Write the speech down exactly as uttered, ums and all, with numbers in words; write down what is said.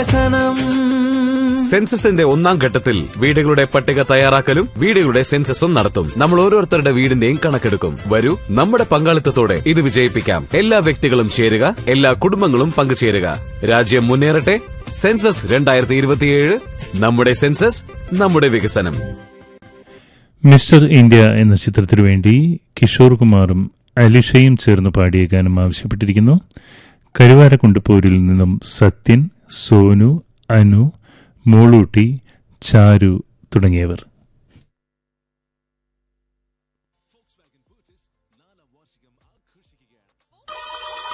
വികസനം. സെൻസസിന്റെ ഒന്നാം ഘട്ടത്തിൽ വീടുകളുടെ പട്ടിക തയ്യാറാക്കലും വീടുകളുടെ സെൻസസും നടത്തും. നമ്മൾ ഓരോരുത്തരുടെ വീടിന്റെയും കണക്കെടുക്കും. വരൂ, നമ്മുടെ പങ്കാളിത്തത്തോടെ ഇത് വിജയിപ്പിക്കാം. എല്ലാ വ്യക്തികളും ചേരുക, എല്ലാ കുടുംബങ്ങളും പങ്കുചേരുക. രാജ്യം മുന്നേറട്ടെ. സെൻസസ് രണ്ടായിരത്തി ഇരുപത്തിയേഴ്. നമ്മുടെ സെൻസസ്, നമ്മുടെ വികസനം. മിസ്റ്റർ ഇന്ത്യ എന്ന ചിത്രത്തിനു വേണ്ടി കിഷോർ കുമാറും അലിഷയും ചേർന്ന് പാടിയ ഗാനം ആവശ്യപ്പെട്ടിരിക്കുന്നു. കരുവാരക്കുണ്ടുപോരിൽ നിന്നും സത്യൻ, സോനു, അനു, മോളൂട്ടി, ചാരു തുടങ്ങിയവർ.